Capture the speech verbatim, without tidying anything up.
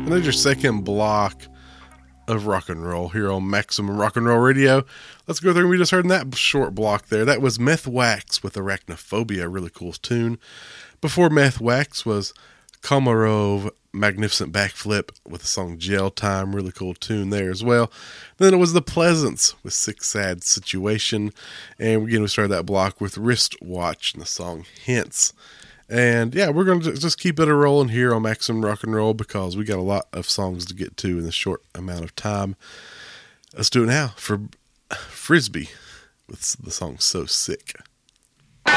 And there's your second block of rock and roll here on Maximum Rock and Roll Radio. Let's go through. We just heard in that short block there. That was Meth Wax with Arachnophobia, a really cool tune. Before Meth Wax was Komarov, Magnificent Backflip with the song Jail Time, really cool tune there as well. Then it was The Pleasants with Sick Sad Situation. And again, we started that block with Wristwatch and the song Hints. And yeah, we're going to just keep it a rolling here on Maximum Rock and Roll because we got a lot of songs to get to in this short amount of time. Let's do it now for Frisbee with the song So Sick.